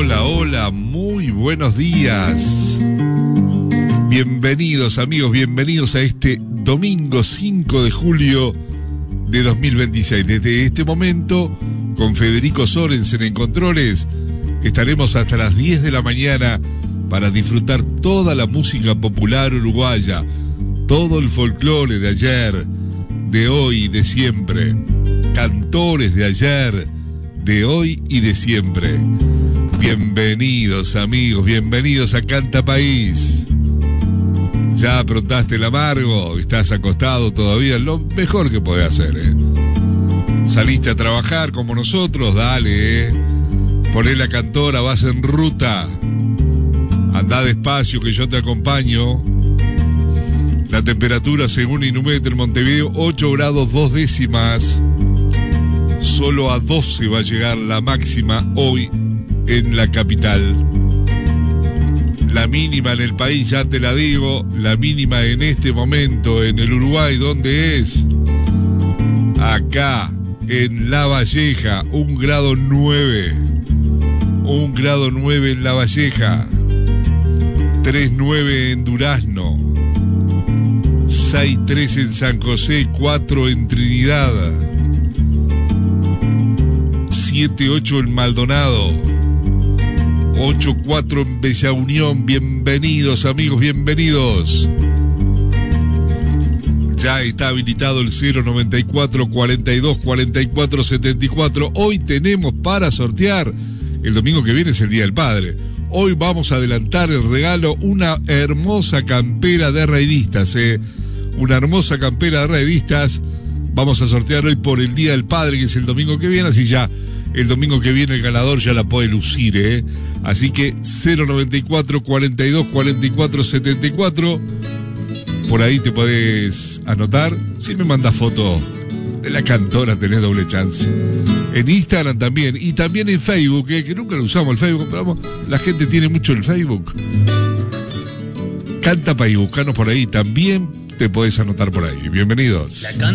hola, hola, muy buenos días. Bienvenidos amigos, bienvenidos a este domingo 5 de julio de 2026. Desde este momento, con Federico Sorensen en controles, estaremos hasta las 10 de la mañana para disfrutar toda la música popular uruguaya, todo el folclore de ayer, de hoy y de siempre, cantores de ayer, de hoy y de siempre. Bienvenidos amigos, bienvenidos a Canta País. ¿Ya aprontaste el amargo? ¿Estás acostado todavía? Lo mejor que podés hacer, ¿Saliste a trabajar como nosotros? Dale, Poné la cantora, vas en ruta. Andá despacio que yo te acompaño. La temperatura según Inumet en Montevideo, 8 grados 2 décimas. Solo a 12 va a llegar la máxima hoy en la capital. La mínima en el país, ya te la digo, la mínima en este momento en el Uruguay, ¿dónde es? Acá, en La Valleja, 1 grado 9. 1 grado 9 en La Valleja. 3,9 en Durazno. 6,3 en San José, 4 en Trinidad. 7,8 en Maldonado. 8,4 en Bella Unión. Bienvenidos amigos, bienvenidos. Ya está habilitado el 094 42 44 74. Hoy tenemos para sortear. El domingo que viene es el Día del Padre. Hoy vamos a adelantar el regalo, una hermosa campera de raidistas, Una hermosa campera de raidistas. Vamos a sortear hoy por el Día del Padre, que es el domingo que viene, así ya el domingo que viene el ganador ya la puede lucir, Así que 094 42 44 74. Por ahí te podés anotar. Si me mandas foto de la cantora tenés doble chance. En Instagram también, y también en Facebook, que nunca lo usamos el Facebook, pero vamos, la gente tiene mucho el Facebook. Canta País, buscanos por ahí, también te podés anotar por ahí. Bienvenidos.